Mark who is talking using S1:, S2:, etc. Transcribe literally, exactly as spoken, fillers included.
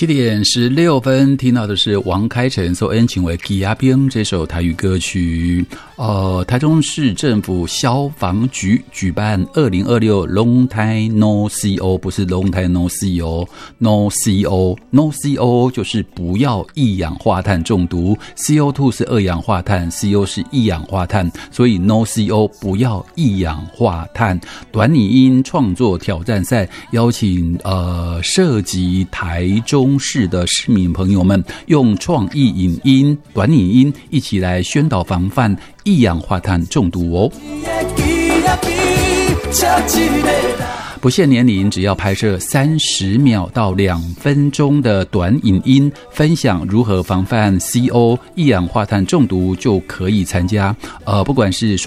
S1: 七点十六分，听到的是王开成所恩请为《吉阿兵》这首台语歌曲。呃，台中市政府消防局举办二零二六 Long Time No C O， 不是 Long Time No C O，No C O，No C O 就是不要一氧化碳中毒 ，C O 二 是二氧化碳 ，C O 是一氧化碳，所以 No C O 不要一氧化碳。短影音创作挑战赛邀请呃涉及台中市的市民朋友们，用创意影音、短影音一起来宣导防范一氧化碳中毒哦。不限年龄，只要拍摄三十秒到两分钟的短影音，分享如何防范 C O 一氧化碳中毒，就可以参加。呃，不管是